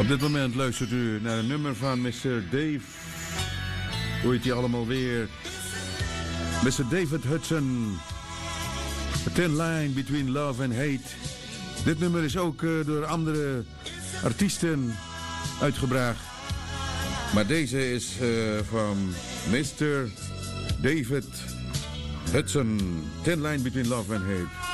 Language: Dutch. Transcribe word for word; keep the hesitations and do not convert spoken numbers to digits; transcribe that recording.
Op dit moment luistert u naar een nummer van mister Dave. Hoe heet hij allemaal weer? mister David Hudson. A Thin Line Between Love and Hate. Dit nummer is ook uh, door andere artiesten uitgebracht. Maar deze is uh, van mister David Hudson. Thin Line Between Love and Hate.